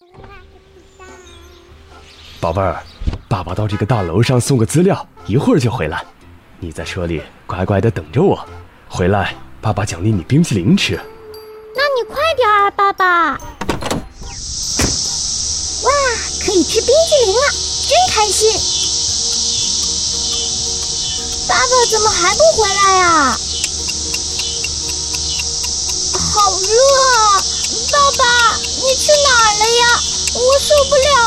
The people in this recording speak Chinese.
宝贝儿，爸爸到这个大楼上送个资料，一会儿就回来。你在车里乖乖的等着我，回来爸爸奖励你冰淇淋吃。 那你快点儿，爸爸！哇，可以吃冰淇淋了，真开心！爸爸怎么还不回来呀？好热啊！爸爸，你去哪儿了呀？我受不了。